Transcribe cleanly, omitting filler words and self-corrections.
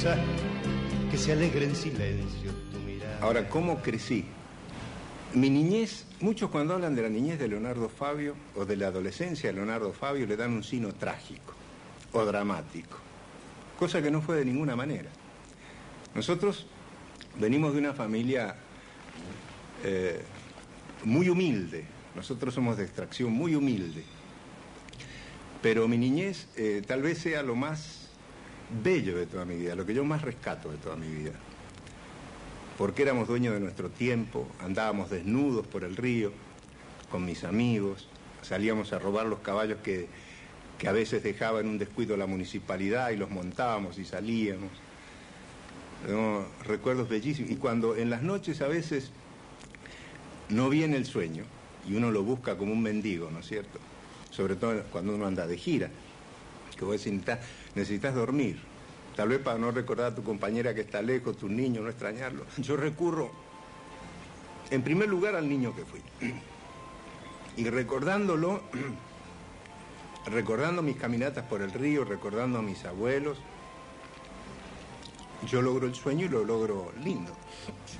Que se alegre en silencio tu mirada. Ahora, ¿cómo crecí? Mi niñez, muchos cuando hablan de la niñez de Leonardo Fabio o de la adolescencia de Leonardo Fabio le dan un signo trágico o dramático, cosa que no fue de ninguna manera. Nosotros venimos de una familia muy humilde, nosotros somos de extracción muy humilde, pero mi niñez tal vez sea lo más bello de toda mi vida, lo que yo más rescato de toda mi vida. Porque éramos dueños de nuestro tiempo, andábamos desnudos por el río con mis amigos, salíamos a robar los caballos que a veces dejaba en un descuido la municipalidad y los montábamos y salíamos. No, recuerdos bellísimos. Y cuando en las noches a veces no viene el sueño y uno lo busca como un mendigo, ¿no es cierto? Sobre todo cuando uno anda de gira, que vos necesitas dormir. Tal vez para no recordar a tu compañera que está lejos, tu niño, no extrañarlo. Yo recurro, en primer lugar, al niño que fui. Y recordándolo, recordando mis caminatas por el río, recordando a mis abuelos, yo logro el sueño y lo logro lindo.